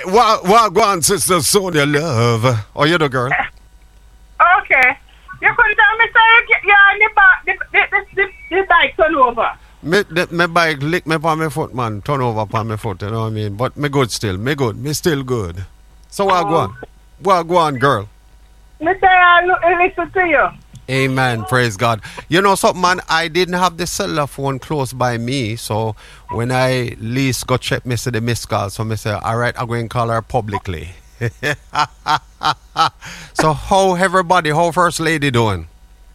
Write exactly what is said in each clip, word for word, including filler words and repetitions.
what, what, go on, Sister Sonia, love. How you do, girl? Okay. You couldn't tell me, sir, you're on the back, the, the, the, the, the bike turn over. Me, the, my bike lick me on my foot, man. Turn over upon my foot, you know what I mean? But me good still. Me good. Me still good. So what, oh. go on? What, go on, girl? Me say I listen to you. Amen. Praise God. You know something, man? I didn't have the cellular phone close by me, so when I least got check, me see the missed call, so me say, all right, I'm going to call her publicly. So how everybody, how First Lady doing?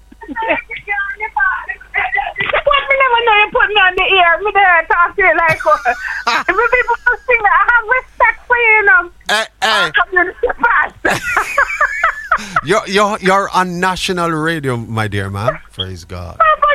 What me never know you put me on the ear. Me there talk to you like uh, people just think that I have respect for you, you know. Hey, hey. I'm going to You're, you're, you're on national radio, my dear man. Praise God.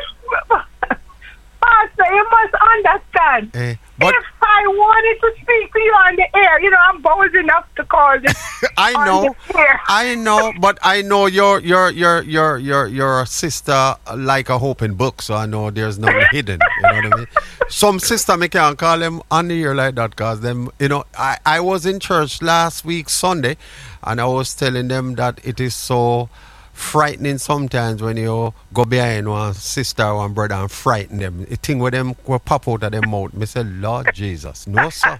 Pastor, you must understand. Eh, but if I wanted to speak to you on the air, you know, I'm bold enough to call this. I know, I know, but I know you're, you're, you're, you're, you're, you're a sister like a open book, so I know there's nothing hidden. You know what I mean? Some sister, me can't call them on the air like that, because them, you know, I, I was in church last week, Sunday, and I was telling them that it is so frightening sometimes when you go behind one sister or one brother and frighten them. The thing with them will pop out of their mouth. Me say, Lord Jesus, no sir,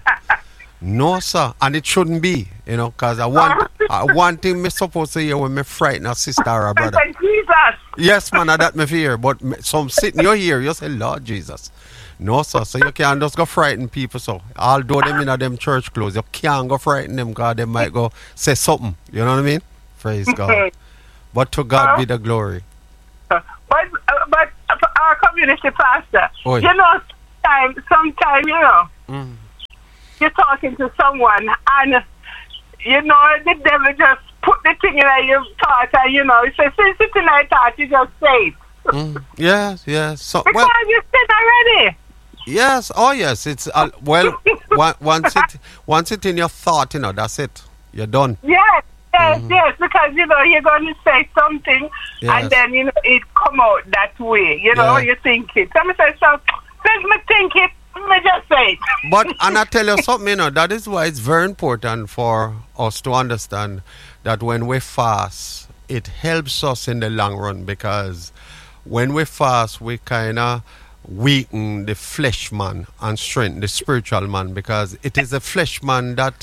no sir, and it shouldn't be, you know, because I want uh, one thing me supposed to hear when me frighten a sister or a brother. Jesus. Yes, man, that me fear, but me, some sitting you here, you say, Lord Jesus. No, sir. So you can't just go frighten people. So although them in them church clothes, you can't go frighten them because they might go say something. You know what I mean? Praise God. But to God uh, be the glory. But uh, but our community pastor, Oy. you know, sometime, sometime, you know, mm. you're talking to someone and, you know, the devil just put the thing in your thought and, you know, he says, since it's in my thought, you just say it. mm. Yes, yes. So, because well, you said already. Yes, oh yes. It's, uh, well, one, once, it, once it in your thought, you know, that's it. You're done. Yes. Yes, mm-hmm. yes, because, you know, you're going to say something yes. and then, you know, it come out that way. You know, yeah. you think it. Some say, so, let me think it, let me just say it. But, and I tell you something, you know, that is why it's very important for us to understand that when we fast, it helps us in the long run, because when we fast, we kind of weaken the flesh man and strengthen the spiritual man, because it is the flesh man that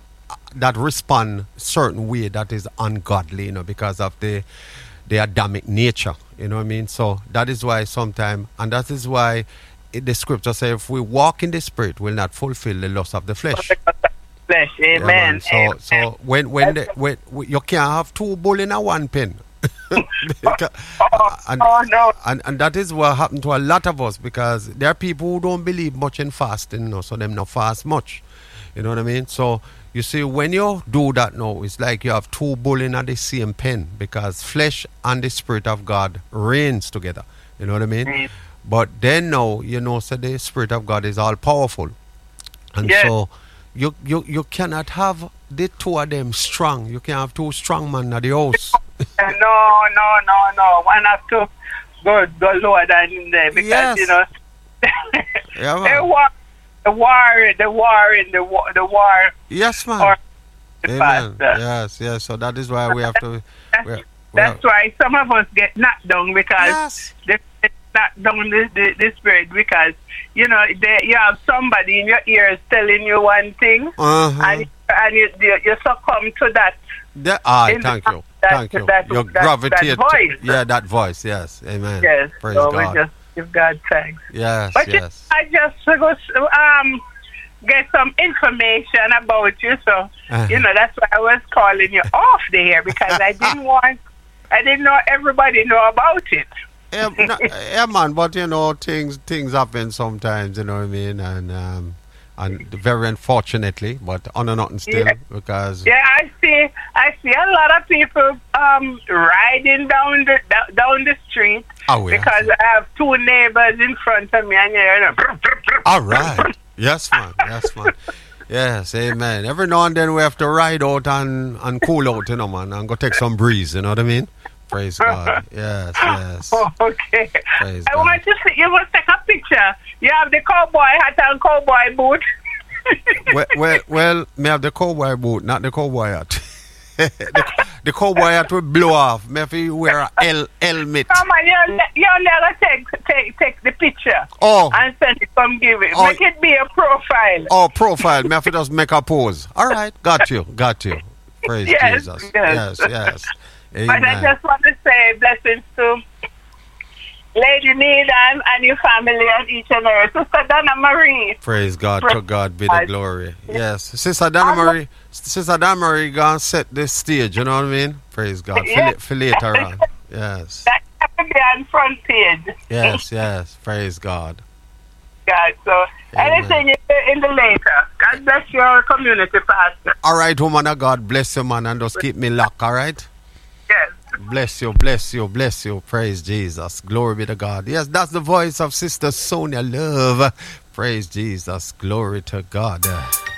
that respond certain way that is ungodly, you know, because of the the Adamic nature, you know what I mean? So that is why sometimes, and that is why it, the scripture says, if we walk in the spirit, we'll not fulfill the lust of the flesh. Flesh, amen. Yeah, so amen. so when when, the, when you can't have two bull in a one pen. because, oh, and, oh no! And and that is what happened to a lot of us, because there are people who don't believe much in fasting, you know, so them not fast much. You know what I mean? So you see, when you do that now, it's like you have two bull in the same pen, because flesh and the Spirit of God reigns together. You know what I mean? Mm. But then now, you know, so the Spirit of God is all powerful. And yes. so you, you you cannot have the two of them strong. You can't have two strong men at the house. no, no, no, no. One have to go, go lower than in there, because, yes. you know, yeah, they war, the war, the war in the war, the war. Yes, man. Or Amen. Yes, yes. So that is why we have to. We have, That's we have, why some of us get knocked down, because yes. they get knocked down the, the, the spirit, because, you know, they, you have somebody in your ears telling you one thing, uh-huh. and, and you, you, you succumb to that. The, ah, thank you. That, thank you. That, you that, gravitate. that voice. Yeah, that voice. Yes. Amen. Yes. Praise so God. we just give God thanks. Yes, but yes. You, I just go um, get some information about you, so, uh-huh. you know, that's why I was calling you off there, because I didn't want, I didn't know everybody know about it. Yeah, no, yeah, man, but, you know, things things happen sometimes, you know what I mean, and um, and very unfortunately, but on and nothing still, yeah. because... Yeah, I see I see a lot of people um, riding down the down the street, oh, yeah. because I have two neighbors in front of me, and you're... All right. Yes, man. Yes, man. Yes, amen. Every now and then we have to ride out and, and cool out, you know, man, and go take some breeze, you know what I mean? Praise God. Yes, yes. Oh, okay. Praise I God. want to see, you must take a picture. You have the cowboy hat and cowboy boot. well, well, well, me have the cowboy boot, not the cowboy hat. the, the cowboy hat will blow off. Me have to wear a hel- helmet. Come on, you you never take take take the picture. Oh. And send it. Come give it. Oh. Make it be a profile. Oh, profile. Me have to just make a pose. All right, got you, got you. Praise yes, Jesus. Yes, yes. yes. But I just want to say blessings to Lady Needham and your family and each and every. Sister Donna Marie. Praise God. Praise to God be the glory. Yes. Sister Donna Marie. Sister Donna Marie gonna set the stage, you know what I mean? Praise God. Yes. For later on. Yes. That has to be on front page. Yes, yes. Praise God. God. So Amen. Anything in the later. God bless your community, Pastor. All right, woman of God. Bless you, man. And just keep me locked, all right? Yes. Bless you, bless you, bless you. Praise Jesus. Glory be to God. Yes, that's the voice of Sister Sonia Love. Praise Jesus. Glory to God.